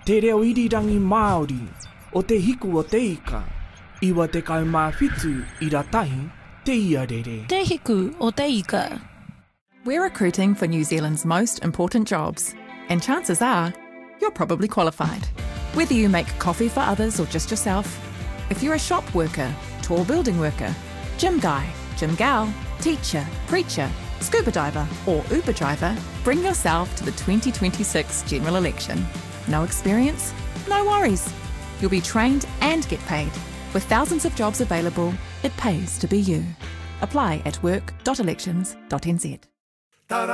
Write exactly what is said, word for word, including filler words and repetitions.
Te reo irirangi Māori, o te hiku o te ika, iwa te kaumāwhitu i ratahi te iarere. Te hiku o te ika. We're recruiting for New Zealand's most important jobs, and chances are you're probably qualified. Whether you make coffee for others or just yourself, if you're a shop worker, tall building worker, gym guy, gym gal, teacher, preacher, scuba diver or Uber driver, bring yourself to the twenty twenty-six general election. No experience? No worries. You'll be trained and get paid. With thousands of jobs available, it pays to be you. Apply at work dot elections dot n z.